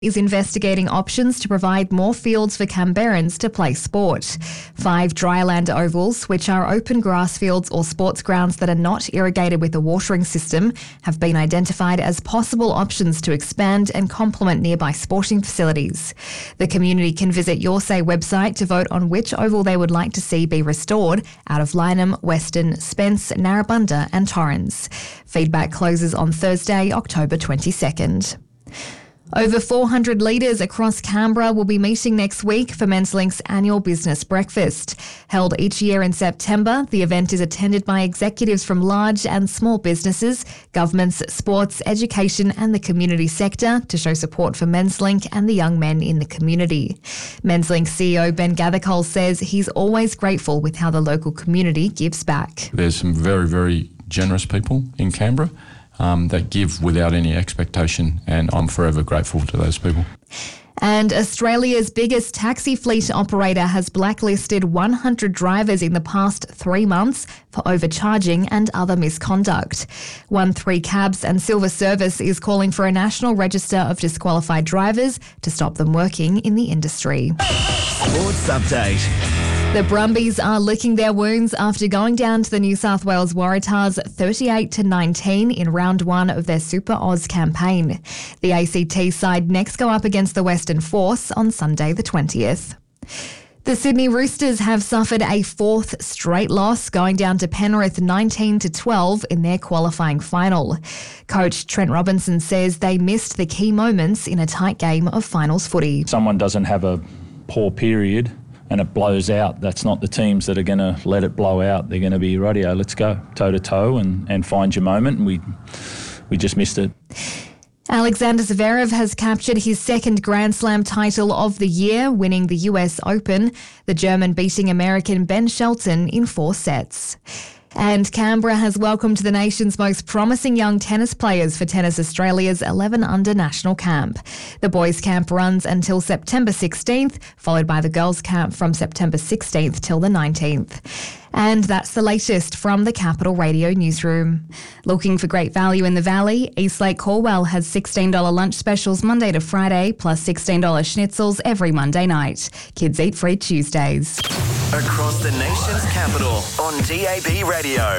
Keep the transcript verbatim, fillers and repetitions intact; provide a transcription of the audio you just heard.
is investigating options to provide more fields for Canberrans to play sport. Five dryland ovals, which are open grass fields or sports grounds that are not irrigated with a watering system, have been identified as possible options to expand and complement nearby sporting facilities. The community can visit Your Say website to vote on which oval they would like to see be restored out of Lyneham, Western, Spence, Narrabundah and Torrens. Feedback closes on Thursday, October twenty-second. Over four hundred leaders across Canberra will be meeting next week for Menslink's annual business breakfast. Held each year in September, the event is attended by executives from large and small businesses, governments, sports, education and the community sector to show support for Menslink and the young men in the community. Menslink C E O Ben Gathercole says he's always grateful with how the local community gives back. There's some very, very generous people in Canberra Um, that give without any expectation, and I'm forever grateful to those people. And Australia's biggest taxi fleet operator has blacklisted one hundred drivers in the past three months for overcharging and other misconduct. One three Cabs and Silver Service is calling for a national register of disqualified drivers to stop them working in the industry. Sports Update. The Brumbies are licking their wounds after going down to the New South Wales Waratahs thirty-eight to nineteen in round one of their Super Oz campaign. The A C T side next go up against the Western Force on Sunday the twentieth. The Sydney Roosters have suffered a fourth straight loss, going down to Penrith nineteen to twelve in their qualifying final. Coach Trent Robinson says they missed the key moments in a tight game of finals footy. Someone doesn't have a poor period and it blows out, that's not the teams that are going to let it blow out. They're going to be, rightio, let's go toe-to-toe and, and find your moment, and we we just missed it. Alexander Zverev has captured his second Grand Slam title of the year, winning the U S Open, the German beating American Ben Shelton in four sets. And Canberra has welcomed the nation's most promising young tennis players for Tennis Australia's eleven under national camp. The boys' camp runs until September sixteenth, followed by the girls' camp from September sixteenth till the nineteenth. And that's the latest from the Capital Radio newsroom. Looking for great value in the Valley? Eastlake Corwell has sixteen dollars lunch specials Monday to Friday, plus sixteen dollars schnitzels every Monday night. Kids eat free Tuesdays. Across the nation's capital on D A B Radio.